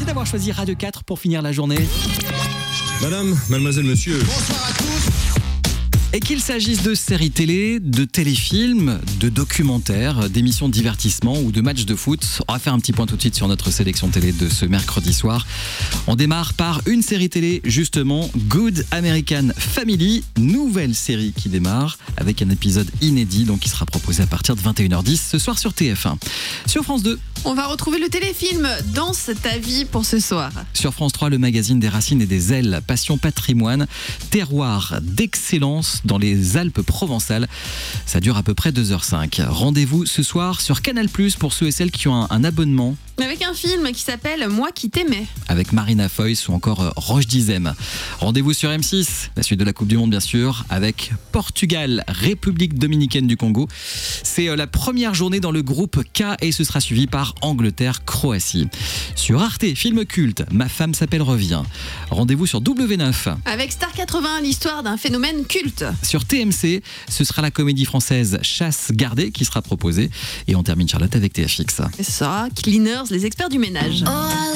d'avoir choisi Radio 4 pour finir la journée. Madame, mademoiselle, monsieur. Bonsoir à tous. Et qu'il s'agisse de séries télé, de téléfilms, de documentaires, d'émissions de divertissement ou de matchs de foot, on va faire un petit point tout de suite sur notre sélection télé de ce mercredi soir. On démarre par une série télé, justement, Good American Family, nouvelle série qui démarre avec un épisode inédit, donc qui sera proposé à partir de 21h10 ce soir sur TF1. Sur France 2, on va retrouver le téléfilm Danse ta vie pour ce soir. Sur France 3, le magazine des racines et des ailes, Passion Patrimoine, terroir d'excellence dans les Alpes provençales. Ça dure à peu près 2h05. Rendez-vous ce soir sur Canal+, pour ceux et celles qui ont un abonnement. Avec un film qui s'appelle Moi qui t'aimais. Avec Marina Foïs ou encore Roche Dizem. Rendez-vous sur M6, la suite de la Coupe du Monde bien sûr, avec Portugal, République Dominicaine du Congo. C'est la première journée dans le groupe K et ce sera suivi par Angleterre-Croatie. Sur Arte, film culte, Ma femme s'appelle revient. Rendez-vous sur W9. Avec Star 80, l'histoire d'un phénomène culte. Sur TMC, ce sera la comédie française Chasse gardée qui sera proposée. Et on termine Charlotte avec TFX. Et ce sera Cleaners, les experts du ménage.